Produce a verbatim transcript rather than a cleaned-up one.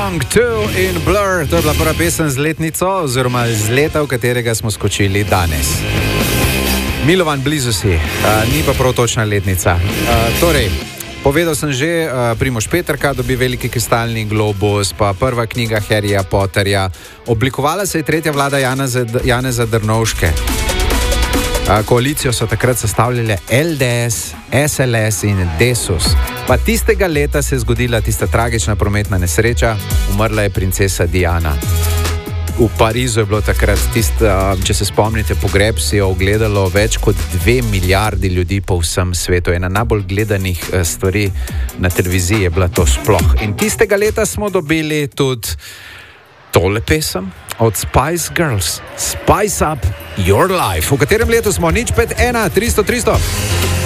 Song two in Blur. To je bila prva pesem z letnico, oziroma z leta, v katerega smo skočili danes. Milovan, blizu si, uh, ni pa prav točna letnica. Uh, torej, povedal sem že, uh, Primož Peterka dobi veliki kristalni globus, pa prva knjiga Harryja Potterja. Oblikovala se je tretja vlada Janeza, Janeza Drnovške. Uh, koalicijo so takrat sestavljale L D S, S L S in Desus. Pa tistega leta se je zgodila tista tragična prometna nesreča, umrla je princesa Diana. V Parizu je bilo takrat tisto, če se spomnite, pogreb si je ogledalo več kot dve milijardi ljudi po vsem svetu. Ena najbolj gledanih stvari na televiziji je bila to sploh. In tistega leta smo dobili tudi tole pesem od Spice Girls, Spice Up Your Life. V katerem letu smo? nič pet ena tristo tristo.